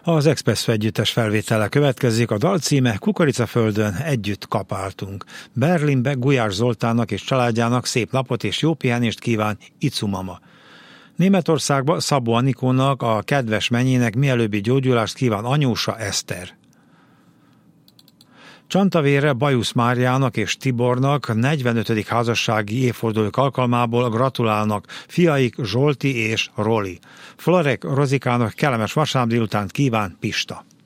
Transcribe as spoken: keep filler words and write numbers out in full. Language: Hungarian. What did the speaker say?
Az Expresso együttes felvétele következik, a dal címe Kukoricaföldön együtt kapáltunk. Berlinbe Gulyás Zoltánnak és családjának szép napot és jó pihenést kíván Icu mama. Németországba Szabó Anikónak, a kedves mennyének mielőbbi gyógyulást kíván anyósa Eszter. Csantavérre Bajusz Máriának és Tibornak negyvenötödik házassági évfordulók alkalmából gratulálnak fiaik Zsolti és Roli. Florek Rozikának kellemes vasárnap délutánt kíván Pista.